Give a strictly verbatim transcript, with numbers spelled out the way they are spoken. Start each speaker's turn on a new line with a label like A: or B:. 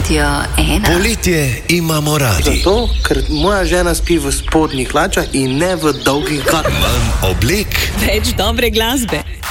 A: Radio ena.
B: Poletje imamo radi.
C: Zato, ker moja žena spi v spodnjih hlačah in ne v dolgih galah.
B: Manj oblek,
D: Več dobre glasbe.